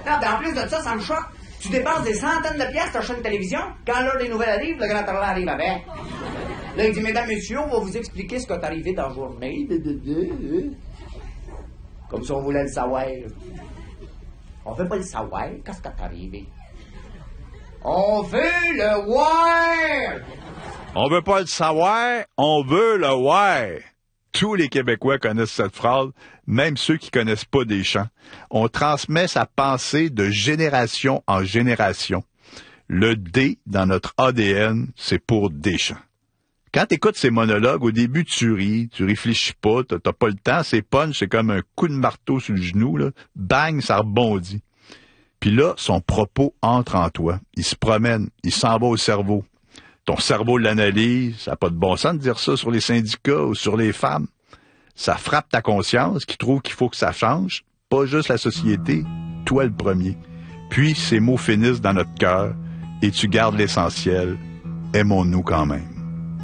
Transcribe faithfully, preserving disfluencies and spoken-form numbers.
Ah, ben en plus de ça, ça me choque. Tu dépenses des centaines de piastres, t'achètes une télévision. Quand l'heure des nouvelles arrive, le grand Roland arrive avec. Là, il dit, mesdames, messieurs, on va vous expliquer ce qui est arrivé dans la journée. Comme si on voulait le savoir. On veut pas le savoir. Qu'est-ce qui est arrivé? On veut le voir! On veut pas le savoir, on veut le voir. Tous les Québécois connaissent cette phrase, même ceux qui connaissent pas Deschamps. On transmet sa pensée de génération en génération. Le D dans notre A D N, c'est pour Deschamps. Quand t'écoutes ces monologues, au début, tu ris, tu réfléchis pas, t'as, t'as pas le temps, c'est punch, c'est comme un coup de marteau sur le genou, là. Bang, ça rebondit. Puis là, son propos entre en toi. Il se promène, il s'en va au cerveau. Ton cerveau l'analyse, ça n'a pas de bon sens de dire ça sur les syndicats ou sur les femmes. Ça frappe ta conscience qui trouve qu'il faut que ça change, pas juste la société, toi le premier. Puis ces mots finissent dans notre cœur et tu gardes l'essentiel. Aimons-nous quand même.